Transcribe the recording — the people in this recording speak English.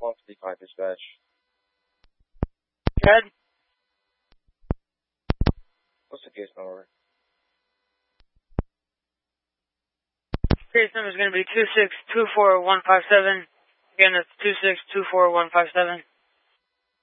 155 dispatch. Ted? What's the case number? Case number is going to be 2624157. Again, that's 2624157.